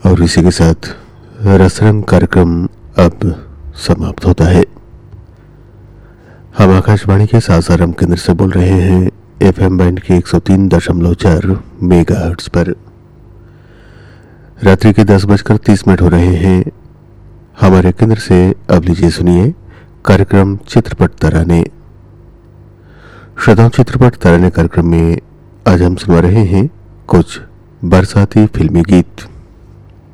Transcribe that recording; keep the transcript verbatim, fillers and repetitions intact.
और इसी के साथ रसरंग कार्यक्रम अब समाप्त होता है। हम आकाशवाणी के सासाराम केंद्र से बोल रहे हैं एफएम बैंड के एक सौ तीन दशमलव चार मेगाहर्ट्ज पर। रात्रि के दस बजकर तीस मिनट हो रहे हैं। हमारे केंद्र से अब लीजिए सुनिए कार्यक्रम चित्रपट तराने। श्रोताओं, चित्रपट तराने कार्यक्रम में आज हम सुना रहे हैं कुछ बरसाती फिल्मी गीत।